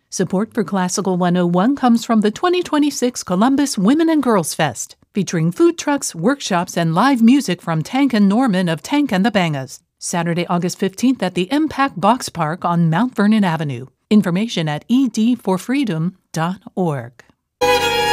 Support for Classical 101 comes from the 2026 Columbus Women and Girls Fest, featuring food trucks, workshops, and live music from Tank and Norman of Tank and the Bangas. Saturday, August 15th at the Impact Box Park on Mount Vernon Avenue. Information at edforfreedom.org.